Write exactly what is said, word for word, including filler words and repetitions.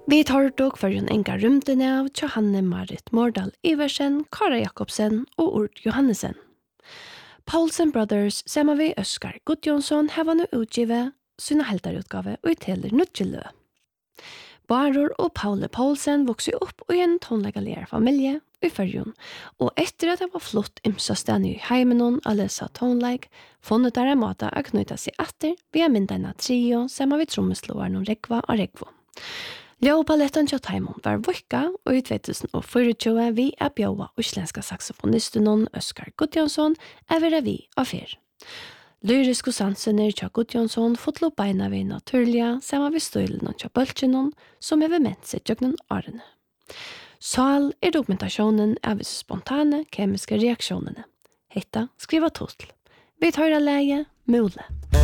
Vi tar dog for en enka rymden av Johanne Marit Mordal Iversen, Kara Jakobsen og Urt Johannesen. Paulsen Brothers, sammen med Øskar Gudjonsson, har nu utgivet sine heltarutgave og uteler Nutjelø. Baror og Paule Paulsen vokste opp i en tonlegaligere familie i Førjun, og etter at det var flott imsa sted i heimenon å lese tonleik, funnet der en måte å knyta seg etter via myndene trio sammen med trommeslåeren og Rekva og Rekvo. Ljøballetten til Taimon var vokka, og i tjuetusen tjuefire vi er bjøva uslenska saksofonisten Øskar Gudjonsson er vera vi av fyr. Lyrisk og sansener til Gudjonsson fotlo beina vi naturliga, sammen med støylen og til bøltjenon, som er ved menset jøgnen årene. Sal er dokumentasjonen av visse spontane kemiske reaksjonene. Hetta skriva tutl. Vi tar leie Mule.